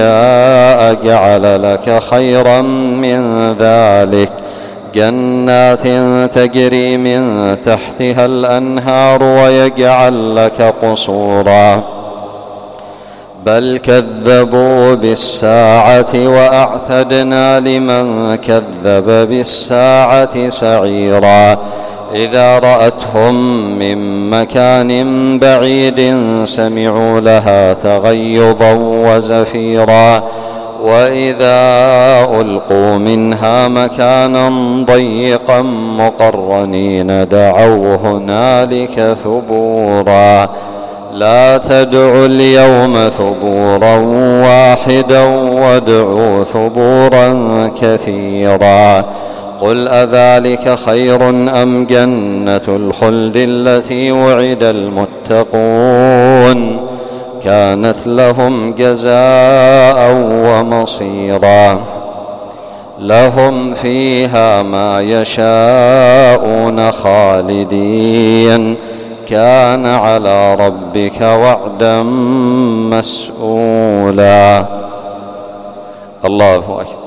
جعل لك خيرا من ذلك جنات تجري من تحتها الأنهار ويجعل لك قصورا بل كذبوا بالساعة وأعتدنا لمن كذب بالساعة سعيرا إذا رأتهم من مكان بعيد سمعوا لها تغيظا وزفيرا وإذا ألقوا منها مكانا ضيقا مقرنين دعوا هنالك ثبورا لا تدعوا اليوم ثبورا واحدا وادعوا ثبورا كثيرا قل أذلك خير أم جنة الخلد التي وعد المتقون كانت لهم جزاء ومصيرا لهم فيها ما يشاءون خالدين كان على ربك وعدا مسئولا. الله أكبر.